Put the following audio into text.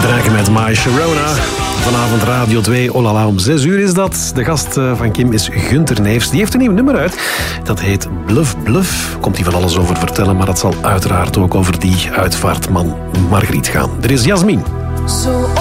Draken met My Sharona. Vanavond Radio 2, olala, om 6 uur is dat. De gast van Kim is Gunter Neefs. Die heeft een nieuw nummer uit. Dat heet Bluff Bluff. Komt hij van alles over vertellen, maar dat zal uiteraard ook over die uitvaartman Margriet gaan. Er is Jasmin.